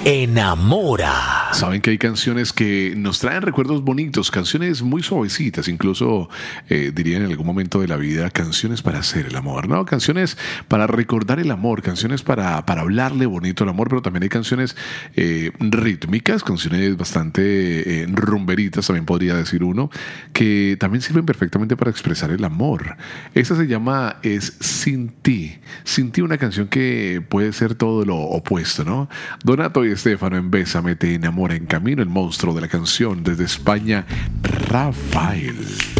enamora. Saben que hay canciones que nos traen recuerdos bonitos, canciones muy suavecitas, incluso diría en algún momento de la vida, canciones para hacer el amor, ¿no? Canciones para recordar el amor, canciones para hablarle bonito al amor, pero también hay canciones rítmicas, canciones bastante rumberitas, también podría decir uno, que también sirven perfectamente para expresar el amor. Esta se llama Es Sin Ti. Sin Ti, una canción que puede ser todo lo opuesto, ¿no? Donato y Estefano en Bésame te enamora, en camino el monstruo de la canción desde España, Rafael.